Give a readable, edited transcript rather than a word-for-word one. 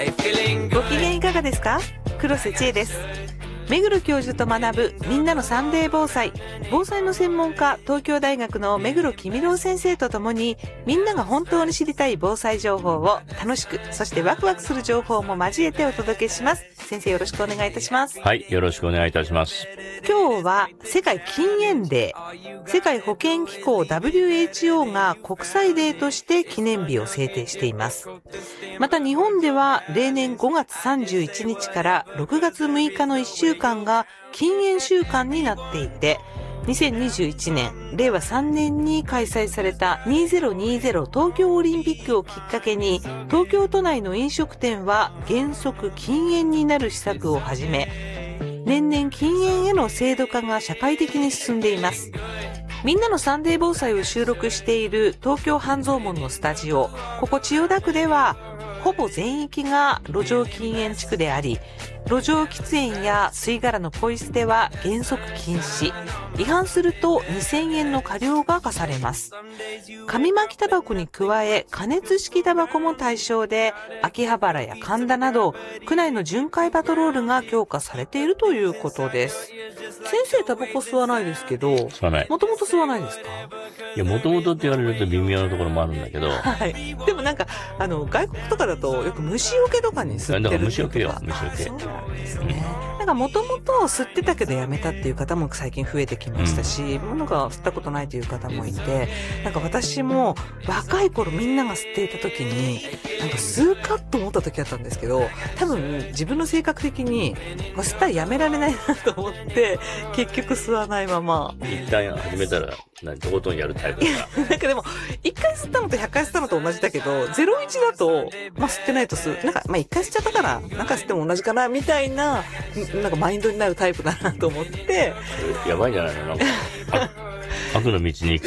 ご機嫌いかがですか？黒瀬千恵です。目黒教授と学ぶみんなのサンデー防災。防災の専門家、東京大学の目黒公郎先生とともに、みんなが本当に知りたい防災情報を楽しく、そしてワクワクする情報も交えてお届けします。先生、よろしくお願いいたします。 はい、よろしくお願いいたします。 今日は世界禁煙デー。世界保健機構 WHO が国際デーとして記念日を制定しています。また日本では例年5月31日から6月6日の1週間が禁煙週間になっていて、2021年、令和3年に開催された2020東京オリンピックをきっかけに、東京都内の飲食店は原則禁煙になる施策を始め、年々禁煙への制度化が社会的に進んでいます。みんなのサンデー防災を収録している東京半蔵門のスタジオ、ここ千代田区では、ほぼ全域が路上禁煙地区であり、路上喫煙や吸い殻のポイ捨ては原則禁止。違反すると2000円の過料が課されます。紙巻きタバコに加え、加熱式タバコも対象で、秋葉原や神田など、区内の巡回パトロールが強化されているということです。先生、タバコ吸わないですけど、 吸わない。 もともと吸わないですか？ いや、もともとって言われると微妙なところもあるんだけど。 はい。でもなんか、外国とかだとよく虫除けとかに吸ってるだから虫除けよ、虫除け。 そうなんですね。なんかもともと吸ってたけどやめたっていう方も最近増えてきましたし、なんか吸ったことないという方もいて、なんか私も若い頃みんなが吸っていた時に、なんか吸うかと思った時あったんですけど、多分自分の性格的に、吸ったらやめられないなと思って、結局吸わないまま。 一旦始めたら、とことんやるタイプだから。 なんかでも、1回吸ったのと100回吸ったのと同じだけど、01だと、吸ってないとなんか、1回吸っちゃったから、なんか吸っても同じかな、みたいな、なんかマインドになるタイプだなと思って。 やばいんじゃないの？なんか悪の道に行く